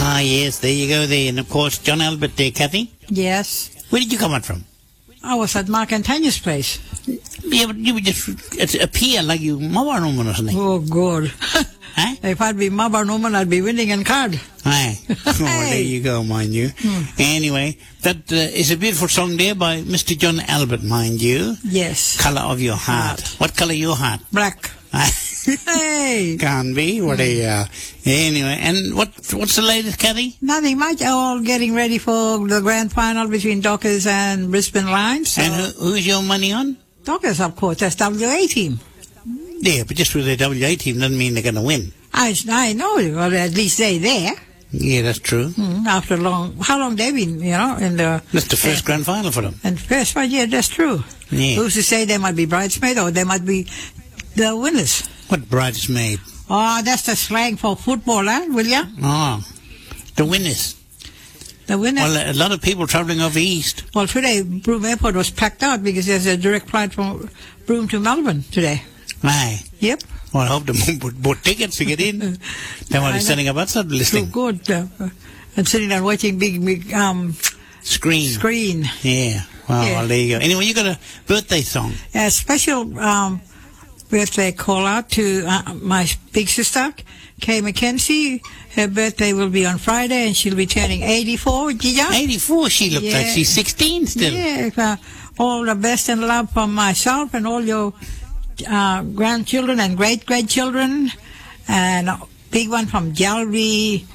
Ah, yes, there you go there. And, of course, John Albert there, Kathy. Yes. Where did you come out from? I was at Mark and Tanya's place. Yeah, but you would just appear like you mother woman or something. Oh, God. Huh? If I'd be mother woman, I'd be winning in card. Aye. Oh, there you go, mind you. Anyway, that is a beautiful song there by Mr. John Albert, mind you. Yes. Colour of your heart. What colour your heart? Black. Hey. Can't be. What a anyway, and what's the latest, Kathy? Nothing much. All getting ready for the grand final between Dockers and Brisbane Lions. So. And who's your money on? Dockers, of course. That's WA team. Yeah, but just with the WA team doesn't mean they're going to win. I know. Well, at least they're there. Yeah, that's true. After how long they've been, in the... That's the first grand final for them. And first one, yeah, that's true. Yeah. Who's to say they might be bridesmaid or they might be the winners? What bridesmaid? Oh, that's the slang for football, will ya? Oh, the winners. The winners. Well, a lot of people travelling over east. Well, today, Broome Airport was packed out because there's a direct flight from Broome to Melbourne today. Aye. Yep. Well, I hope they bought tickets to get in. They might be sending up outside listening. So good. And sitting there watching big screen. Yeah. Well, there you go. Anyway, you got a birthday song. A special birthday call out to my big sister, Kay Mackenzie. Her birthday will be on Friday and she'll be turning 84. 84? She looked like she's 16 still. Yeah. All the best and love from myself and all your grandchildren and great-grandchildren, and a big one from Jalvi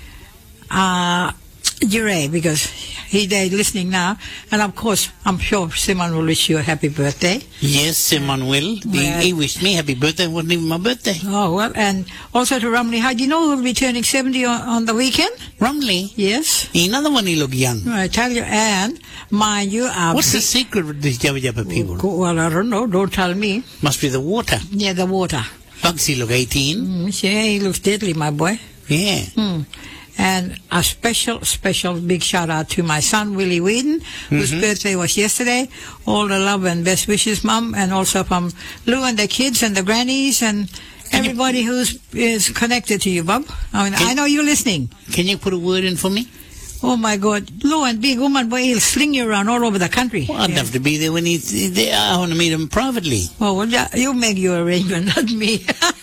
Jure, because they're listening now. And of course, I'm sure Simon will wish you a happy birthday. Yes, Simon will. He wished me happy birthday. It wasn't even my birthday. Oh, well, and also to Rumley. How do you know who will be turning 70 on the weekend? Rumley? Yes. Another one, he look young. I tell you, and mind you... What's the secret with these Jabba Jabba people? Well, I don't know. Don't tell me. Must be the water. Yeah, the water. Bugsy look 18. Yeah, he looks deadly, my boy. Yeah. And a special big shout out to my son, Willie Whedon, whose birthday was yesterday. All the love and best wishes, Mum, and also from Lou and the kids and the grannies and everybody is connected to you, Bob. I know you're listening. Can you put a word in for me? Oh, my God. Lou and big woman, boy, he'll sling you around all over the country. Well, I'd have to be there when he's there. I want to meet him privately. Oh, well, you make your arrangement, not me.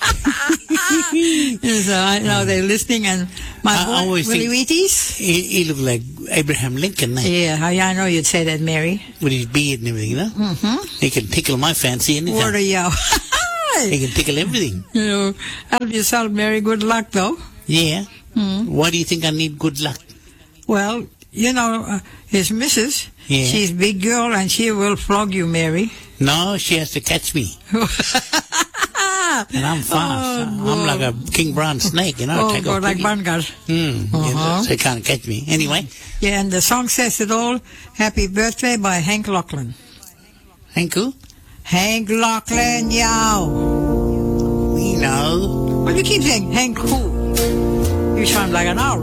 So I know they're listening, and my boy, Willie Wheaties. He looked like Abraham Lincoln, Yeah, I know you'd say that, Mary. With his beard and everything, you know? He can tickle my fancy anytime. What are you? He can tickle everything. Help yourself, Mary. Good luck, though. Yeah. Why do you think I need good luck? Well, his missus, she's a big girl and she will flog you, Mary. No, she has to catch me. And I'm fast. I'm like a King Brown snake, take off like Bangar. So they can't catch me. Anyway. Yeah, and the song says it all. Happy birthday by Hank Lachlan. Hank who? Hank Lachlan, yow. We know. Well, you keep saying Hank who? You sound like an owl.